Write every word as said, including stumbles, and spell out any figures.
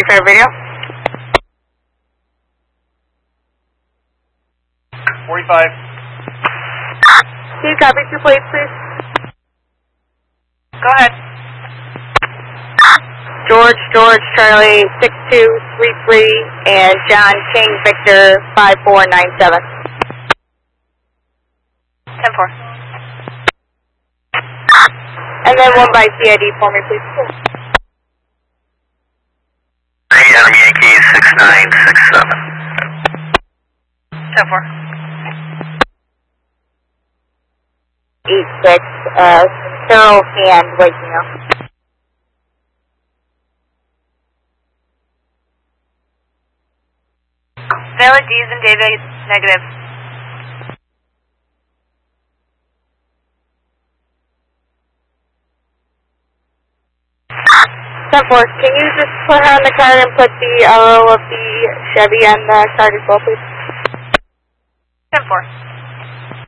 for video. forty-five. Can you copy two plates, please? Go ahead. George, George, Charlie, six two three three, and John King, Victor, five four nine seven. ten four. And then one by C I D for me, please. Adam Yankee six nine six seven. ten four. eight six, uh, Carol Hand, waking up. Valid D's and David, negative. ten four, can you just put her on the card and put the R O of the Chevy on the card as well, please? ten four.